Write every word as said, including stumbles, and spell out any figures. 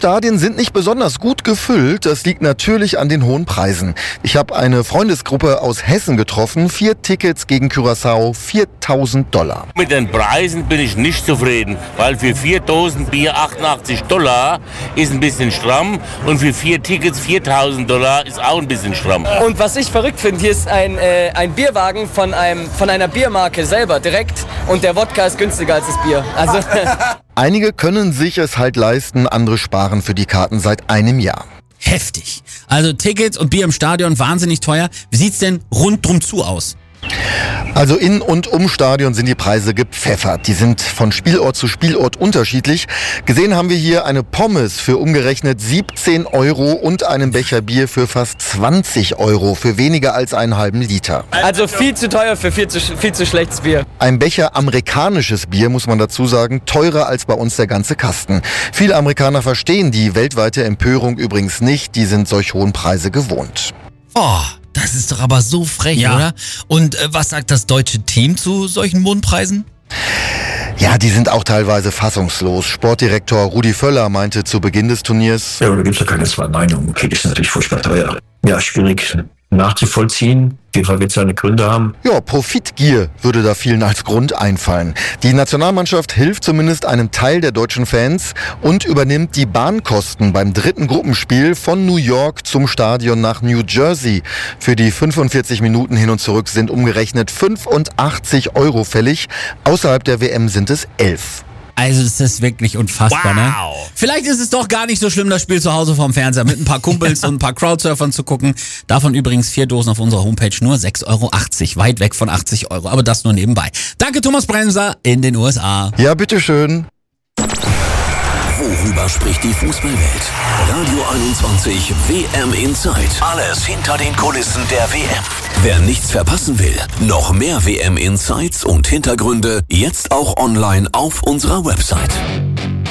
Stadien sind nicht besonders gut gefüllt. Das liegt natürlich an den hohen Preisen. Ich habe eine Freundesgruppe aus Hessen getroffen. Vier Tickets gegen Curaçao, viertausend Dollar. Mit den Preisen bin ich nicht zufrieden, weil für vier Dosen Bier achtundachtzig Dollar ist ein bisschen stramm und für vier Tickets viertausend Dollar ist auch ein bisschen stramm. Und was ich verrückt finde, hier ist ein, äh, ein Bierwagen von, einem, von einer Biermarke selber direkt und der Wodka ist günstiger als das Bier. Also Einige können sich es halt leisten, andere sparen für die Karten seit einem Jahr. Heftig. Also Tickets und Bier im Stadion wahnsinnig teuer. Wie sieht's denn rundrum zu aus? Also in und um Stadion sind die Preise gepfeffert. Die sind von Spielort zu Spielort unterschiedlich. Gesehen haben wir hier eine Pommes für umgerechnet siebzehn Euro und einen Becher Bier für fast zwanzig Euro, für weniger als einen halben Liter. Also viel zu teuer für viel zu, viel zu schlechtes Bier. Ein Becher amerikanisches Bier, muss man dazu sagen, teurer als bei uns der ganze Kasten. Viele Amerikaner verstehen die weltweite Empörung übrigens nicht. Die sind solch hohen Preise gewohnt. Oh, das ist doch aber so frech, Ja. oder? Und äh, was sagt das deutsche Team zu solchen Mondpreisen? Ja, die sind auch teilweise fassungslos. Sportdirektor Rudi Völler meinte zu Beginn des Turniers: Ja, da gibt es ja keine zwei Meinungen. Okay, das ist natürlich furchtbar teuer. Ja, schwierig nachzuvollziehen. FIFA wird seine Gründe haben. Ja, Profitgier würde da vielen als Grund einfallen. Die Nationalmannschaft hilft zumindest einem Teil der deutschen Fans und übernimmt die Bahnkosten beim dritten Gruppenspiel von New York zum Stadion nach New Jersey. Für die fünfundvierzig Minuten hin und zurück sind umgerechnet fünfundachtzig Euro fällig. Außerhalb der W M sind es elf. Also ist das wirklich unfassbar, ne? Vielleicht ist es doch gar nicht so schlimm, das Spiel zu Hause vorm Fernseher mit ein paar Kumpels und ein paar Crowdsurfern zu gucken. Davon übrigens vier Dosen auf unserer Homepage nur sechs Euro achtzig, weit weg von achtzig Euro. Aber das nur nebenbei. Danke Thomas Bremser in den U S A. Ja, bitteschön. Worüber spricht die Fußballwelt? Radio einundzwanzig W M Inside. Alles hinter den Kulissen der W M. Wer nichts verpassen will, noch mehr W M Insights und Hintergründe jetzt auch online auf unserer Website.